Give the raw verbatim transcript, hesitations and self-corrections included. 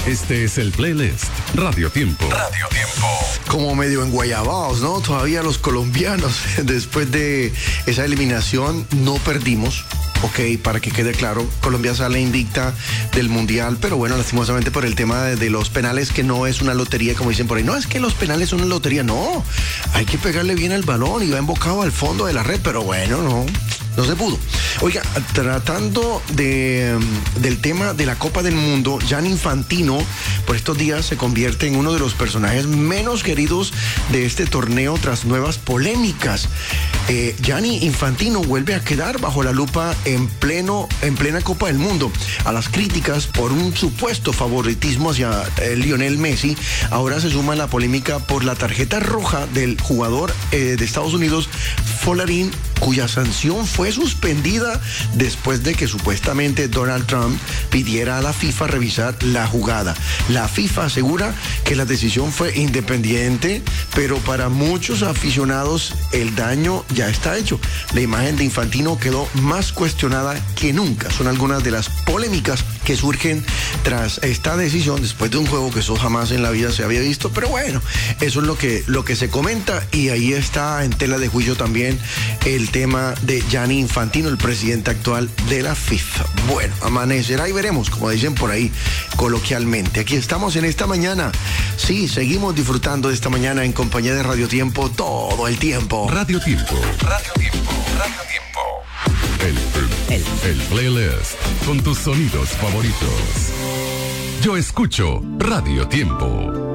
Este es el playlist Radio Tiempo. Radio Tiempo. Como medio enguayabados, ¿no? Todavía los colombianos, después de esa eliminación, no perdimos. Ok, para que quede claro, Colombia sale invicta del Mundial, pero bueno, lastimosamente por el tema de, de los penales, que no es una lotería, como dicen por ahí. No, es que los penales son una lotería, no. Hay que pegarle bien el balón y va embocado al fondo de la red, pero bueno, no. No se pudo. Oiga, tratando de, del tema de la Copa del Mundo, Gianni Infantino por estos días se convierte en uno de los personajes menos queridos de este torneo tras nuevas polémicas. Eh, Gianni Infantino vuelve a quedar bajo la lupa en, pleno, en plena Copa del Mundo. A las críticas por un supuesto favoritismo hacia eh, Lionel Messi, ahora se suma la polémica por la tarjeta roja del jugador eh, de Estados Unidos, Folarin, cuya sanción fue suspendida después de que supuestamente Donald Trump pidiera a la FIFA revisar la jugada. La FIFA asegura que la decisión fue independiente, pero para muchos aficionados el daño ya está hecho. La imagen de Infantino quedó más cuestionada que nunca. Son algunas de las polémicas que surgen tras esta decisión después de un juego que eso jamás en la vida se había visto, pero bueno, eso es lo que, lo que se comenta, y ahí está en tela de juicio también el tema de Gianni Infantino, el presidente actual de la FIFA. Bueno, amanecerá y veremos, como dicen por ahí coloquialmente. Aquí estamos en esta mañana. Sí, seguimos disfrutando de esta mañana en compañía de Radio Tiempo todo el tiempo. Radio Tiempo. Radio Tiempo. Radio Tiempo. El, el, el playlist con tus sonidos favoritos. Yo escucho Radio Tiempo.